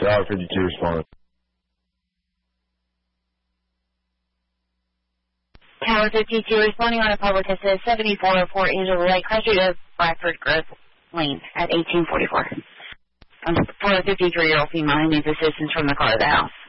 Tower 52 responding. Tower 52 responding on a public assist 7404 Angel Lake, cross street of Blackford Grove Lane at 1844. For a 53-year-old female who needs assistance from the car to the house.